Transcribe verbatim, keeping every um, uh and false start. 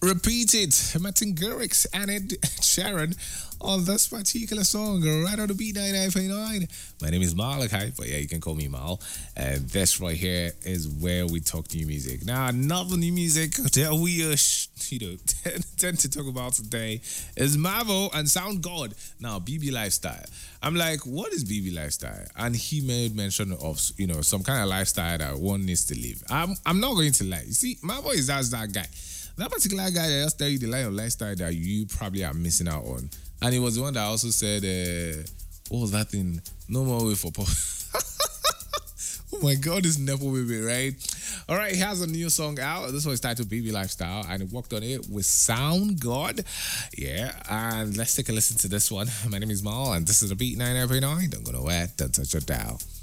Repeat it. Martin Garrix and Ed Sharon on this particular song, right on the beat ninety-nine point nine. My name is Malachi, but yeah, you can call me Mal. And this right here is where we talk new music. Now, another new music that we uh, sh- you know tend to talk about today is Mavo and Sound God. Now, B B Lifestyle. I'm like, what is B B Lifestyle? And he made mention of you know some kind of lifestyle that one needs to live. I'm I'm not going to lie. You see, Mavo is that's that guy. That particular guy that just tell you the line of lifestyle that you probably are missing out on. And he was the one that also said, uh, what was that thing? No more way for pop. Oh my God, this Nepo baby, right? All right, he has a new song out. This one is titled Baby Lifestyle, and he worked on it with Sound God. Yeah, and let's take a listen to this one. My name is Mal, and this is the Beat ninety-nine point nine. Don't go nowhere, don't touch your dial.